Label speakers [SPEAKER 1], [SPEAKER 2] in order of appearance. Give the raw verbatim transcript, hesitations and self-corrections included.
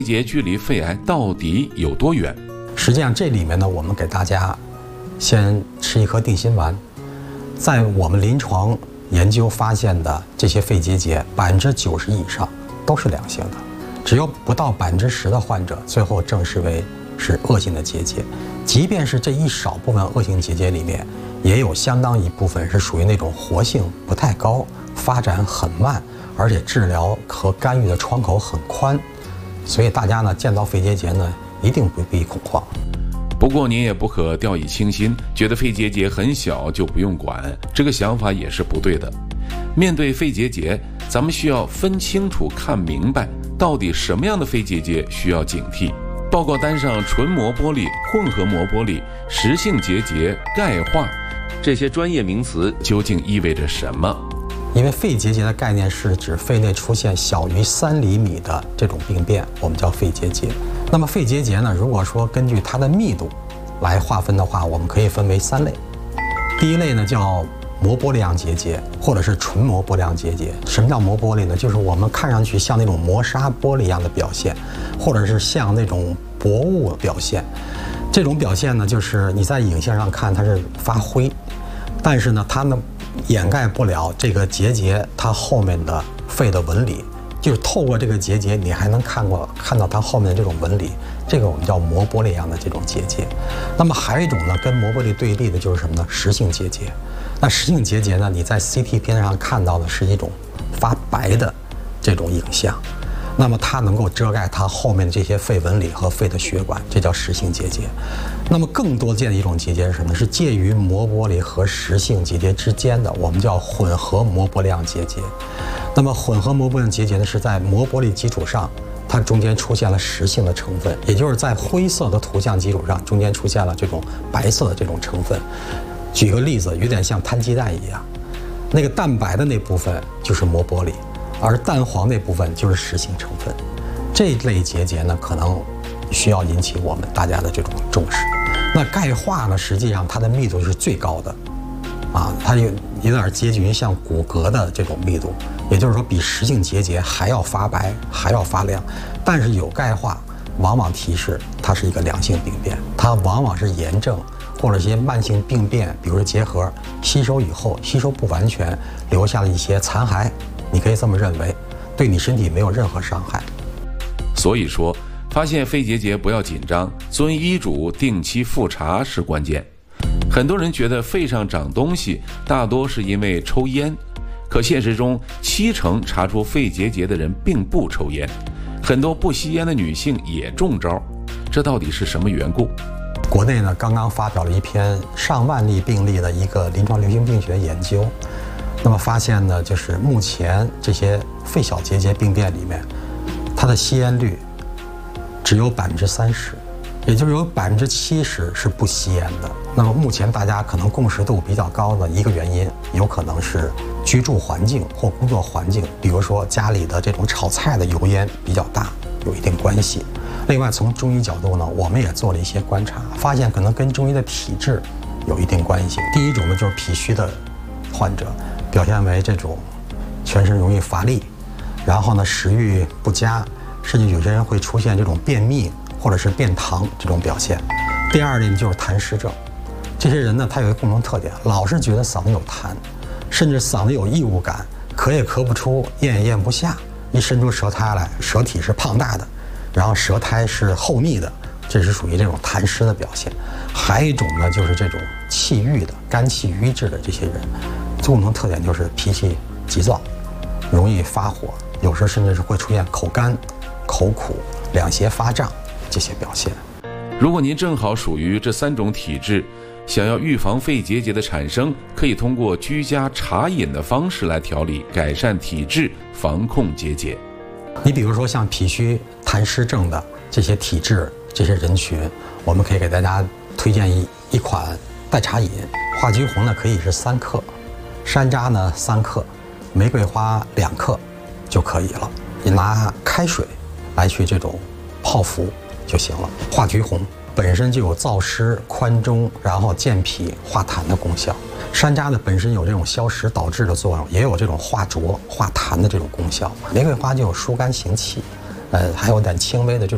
[SPEAKER 1] 节距离肺癌到底有多远？
[SPEAKER 2] 实际上这里面呢，我们给大家先吃一颗定心丸。在我们临床研究发现的这些肺结节，百分之九十以上都是良性的，只有不到百分之十的患者最后证实为是恶性的结节。即便是这一少部分恶性结节里面，也有相当一部分是属于那种活性不太高、发展很慢，而且治疗和干预的窗口很宽。所以大家呢见到肺结节呢，一定不必恐慌。
[SPEAKER 1] 不过您也不可掉以轻心，觉得肺结节很小就不用管，这个想法也是不对的。面对肺结节，咱们需要分清楚、看明白，到底什么样的肺结节需要警惕。报告单上纯膜玻璃、混合膜玻璃、实性结节、钙化这些专业名词究竟意味着什么？
[SPEAKER 2] 因为肺结节的概念是指肺内出现小于三厘米的这种病变，我们叫肺结节。那么肺结节呢，如果说根据它的密度来划分的话，我们可以分为三类。第一类呢叫膜玻璃样结节，或者是纯膜玻璃样结节。什么叫膜玻璃呢？就是我们看上去像那种磨砂玻璃一样的表现，或者是像那种薄雾表现。这种表现呢，就是你在影像上看它是发灰，但是呢，它呢掩盖不了这个结节它后面的肺的纹理。就是透过这个结节，你还能看过看到它后面的这种纹理，这个我们叫膜玻璃一样的这种结节。那么还有一种呢，跟膜玻璃对立的就是什么呢？实性结节。那实性结节呢，你在 C T 片上看到的是一种发白的这种影像，那么它能够遮盖它后面的这些肺纹理和肺的血管，这叫实性结节。那么更多见的一种结节是什么呢？是介于膜玻璃和实性结节之间的，我们叫混合膜玻璃样结节。那么混合膜玻璃结节呢，是在膜玻璃基础上，它中间出现了实性的成分，也就是在灰色的图像基础上，中间出现了这种白色的这种成分。举个例子，有点像摊鸡蛋一样，那个蛋白的那部分就是膜玻璃，而蛋黄那部分就是实性成分。这类结节呢，可能需要引起我们大家的这种重视。那钙化呢，实际上它的密度是最高的，啊，它有有点接近于像骨骼的这种密度，也就是说比实性结节还要发白，还要发亮。但是有钙化，往往提示它是一个良性病变，它往往是炎症或者一些慢性病变，比如说结核吸收以后吸收不完全，留下了一些残骸，你可以这么认为，对你身体没有任何伤害。
[SPEAKER 1] 所以说，发现肺结节不要紧张，遵医嘱定期复查是关键。很多人觉得肺上长东西大多是因为抽烟，可现实中七成查出肺结节的人并不抽烟，很多不吸烟的女性也中招，这到底是什么缘故？
[SPEAKER 2] 国内呢刚刚发表了一篇上万例病例的一个临床流行病学研究，那么发现呢，就是目前这些肺小结节病变里面，它的吸烟率只有百分之三十。也就是有百分之七十是不吸烟的。那么目前大家可能共识度比较高的一个原因，有可能是居住环境或工作环境，比如说家里的这种炒菜的油烟比较大，有一定关系。另外，从中医角度呢，我们也做了一些观察，发现可能跟中医的体质有一定关系。第一种呢，就是脾虚的患者，表现为这种全身容易乏力，然后呢食欲不佳，甚至有些人会出现这种便秘或者是便溏这种表现。第二类就是痰湿症，这些人呢，他有一个共同特点，老是觉得嗓子有痰，甚至嗓子有异物感，咳也咳不出，咽也咽不下，一伸出舌苔来，舌体是胖大的，然后舌苔是厚密的，这是属于这种痰湿的表现。还有一种呢，就是这种气郁的、肝气郁滞的这些人，共同特点就是脾气急躁，容易发火，有时候甚至是会出现口干、口苦、两胁发胀这些表现。
[SPEAKER 1] 如果您正好属于这三种体质，想要预防肺结节的产生，可以通过居家茶饮的方式来调理，改善体质，防控结节。
[SPEAKER 2] 你比如说像脾虚、痰湿症的这些体质、这些人群，我们可以给大家推荐一一款代茶饮。化橘红呢可以是三克，山楂呢三克，玫瑰花两克就可以了。你拿开水来去这种泡服就行了。化橘红本身就有燥湿、宽中，然后健脾、化痰的功效。山楂呢本身有这种消食导滞的作用，也有这种化浊、化痰的这种功效。玫瑰花就有疏肝行气，呃，还有点轻微的这种